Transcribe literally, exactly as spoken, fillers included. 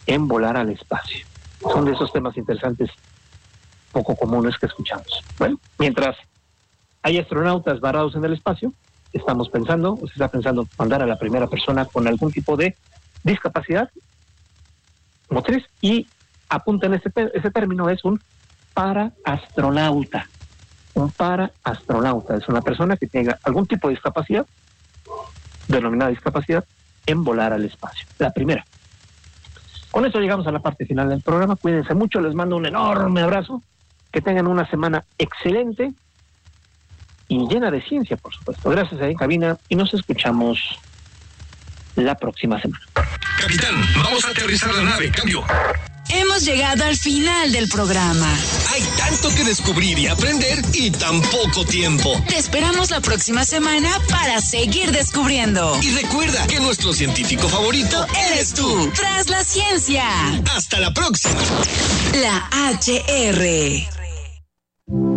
en volar al espacio. Son de esos temas interesantes poco comunes que escuchamos. Bueno, mientras hay astronautas varados en el espacio, estamos pensando, o se está pensando mandar a la primera persona con algún tipo de discapacidad motriz, y apunten ese, ese término, es un paraastronauta. Un paraastronauta es una persona que tenga algún tipo de discapacidad, denominada discapacidad, en volar al espacio. La primera. Con esto llegamos a la parte final del programa. Cuídense mucho, les mando un enorme abrazo, que tengan una semana excelente y llena de ciencia, por supuesto. Gracias ahí en cabina, y nos escuchamos la próxima semana. Capitán, vamos a aterrizar la nave, cambio. Hemos llegado al final del programa. Hay tanto que descubrir y aprender y tan poco tiempo. Te esperamos la próxima semana para seguir descubriendo. Y recuerda que nuestro científico favorito eres tú. Tras la ciencia. Hasta la próxima. La H R.